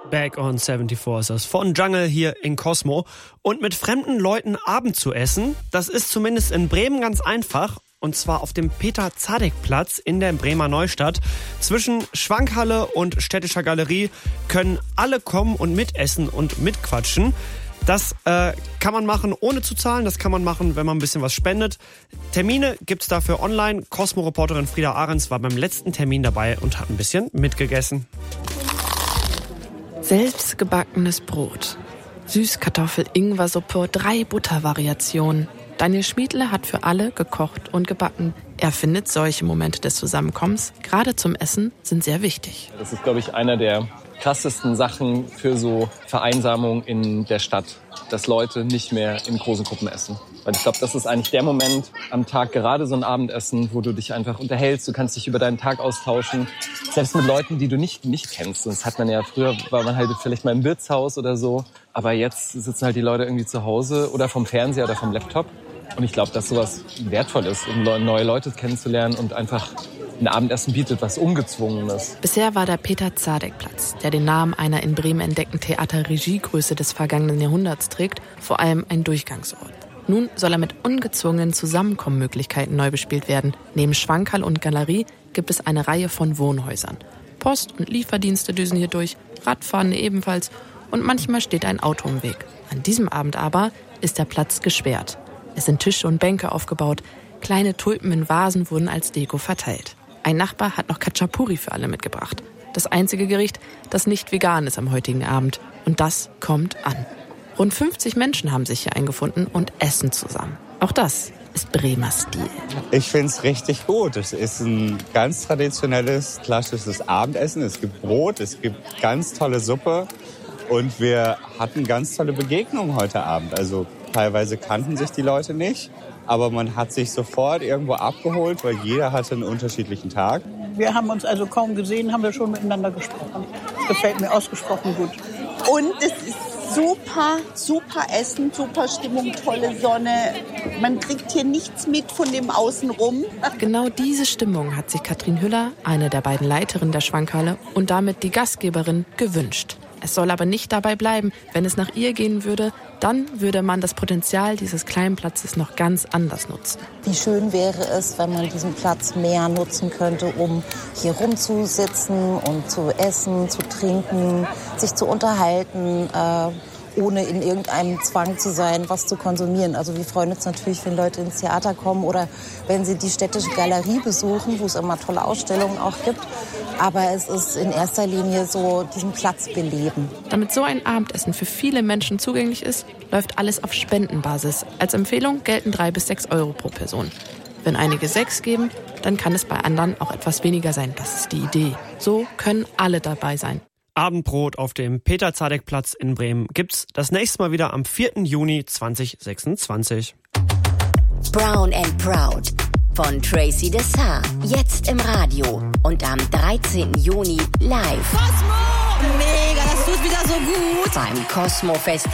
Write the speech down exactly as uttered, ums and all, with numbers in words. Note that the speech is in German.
Back on seventy-four ist das von Jungle hier in Cosmo. Und mit fremden Leuten Abend zu essen, das ist zumindest in Bremen ganz einfach. Und zwar auf dem Peter-Zadek-Platz in der Bremer Neustadt. Zwischen Schwankhalle und Städtischer Galerie können alle kommen und mitessen und mitquatschen. Das äh, kann man machen, ohne zu zahlen. Das kann man machen, wenn man ein bisschen was spendet. Termine gibt's dafür online. Cosmo-Reporterin Frieda Ahrens war beim letzten Termin dabei und hat ein bisschen mitgegessen. Selbstgebackenes Brot, Süßkartoffel-Ingwer-Suppe, drei Buttervariationen. Daniel Schmiedle hat für alle gekocht und gebacken. Er findet, solche Momente des Zusammenkommens, gerade zum Essen, sind sehr wichtig. Das ist, glaube ich, einer der krassesten Sachen für so Vereinsamung in der Stadt, dass Leute nicht mehr in großen Gruppen essen. Weil ich glaube, das ist eigentlich der Moment am Tag, gerade so ein Abendessen, wo du dich einfach unterhältst, du kannst dich über deinen Tag austauschen, selbst mit Leuten, die du nicht, nicht kennst. Sonst hat man ja, früher war man halt vielleicht mal im Wirtshaus oder so, aber jetzt sitzen halt die Leute irgendwie zu Hause oder vom Fernseher oder vom Laptop. Und ich glaube, dass sowas wertvoll ist, um neue Leute kennenzulernen und einfach ein Abendessen bietet, was Ungezwungenes. Bisher war der Peter-Zadek-Platz, der den Namen einer in Bremen entdeckten Theater-Regiegröße des vergangenen Jahrhunderts trägt, vor allem ein Durchgangsort. Nun soll er mit ungezwungenen Zusammenkommenmöglichkeiten neu bespielt werden. Neben Schwankhall und Galerie gibt es eine Reihe von Wohnhäusern. Post- und Lieferdienste düsen hier durch, Radfahrende ebenfalls und manchmal steht ein Auto im Weg. An diesem Abend aber ist der Platz gesperrt. Es sind Tische und Bänke aufgebaut, kleine Tulpen in Vasen wurden als Deko verteilt. Ein Nachbar hat noch Khachapuri für alle mitgebracht. Das einzige Gericht, das nicht vegan ist am heutigen Abend. Und das kommt an. Rund fünfzig Menschen haben sich hier eingefunden und essen zusammen. Auch das ist Bremer Stil. Ich finde es richtig gut. Es ist ein ganz traditionelles, klassisches Abendessen. Es gibt Brot, es gibt ganz tolle Suppe. Und wir hatten ganz tolle Begegnungen heute Abend. Also teilweise kannten sich die Leute nicht. Aber man hat sich sofort irgendwo abgeholt, weil jeder hatte einen unterschiedlichen Tag. Wir haben uns also kaum gesehen, haben wir schon miteinander gesprochen. Das gefällt mir ausgesprochen gut. Und es ist super, super Essen, super Stimmung, tolle Sonne. Man kriegt hier nichts mit von dem Außenrum. Genau diese Stimmung hat sich Katrin Hüller, eine der beiden Leiterinnen der Schwankhalle und damit die Gastgeberin, gewünscht. Es soll aber nicht dabei bleiben. Wenn es nach ihr gehen würde, dann würde man das Potenzial dieses kleinen Platzes noch ganz anders nutzen. Wie schön wäre es, wenn man diesen Platz mehr nutzen könnte, um hier rumzusitzen und zu essen, zu trinken, sich zu unterhalten, äh, ohne in irgendeinem Zwang zu sein, was zu konsumieren. Also wir freuen uns natürlich, wenn Leute ins Theater kommen oder wenn sie die Städtische Galerie besuchen, wo es immer tolle Ausstellungen auch gibt. Aber es ist in erster Linie so, diesen Platz beleben. Damit so ein Abendessen für viele Menschen zugänglich ist, läuft alles auf Spendenbasis. Als Empfehlung gelten drei bis sechs Euro pro Person. Wenn einige sechs geben, dann kann es bei anderen auch etwas weniger sein. Das ist die Idee. So können alle dabei sein. Abendbrot auf dem Peter-Zadek-Platz in Bremen gibt's das nächste Mal wieder am vierten Juni zweitausendsechsundzwanzig. Brown and Proud von Tracy Dessart. Jetzt im Radio und am dreizehnten Juni live. Cosmo! Mega, das tut wieder so gut. Beim Cosmo Festival.